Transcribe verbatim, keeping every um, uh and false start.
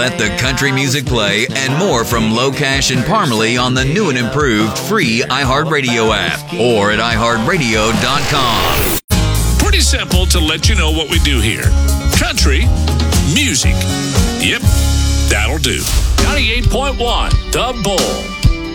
Let the country music play and more from Locash and Parmalee on the new and improved free iHeartRadio app or at i heart radio dot com. Pretty simple to let you know what we do here. Country music. Yep, that'll do. ninety-eight point one, The Bull.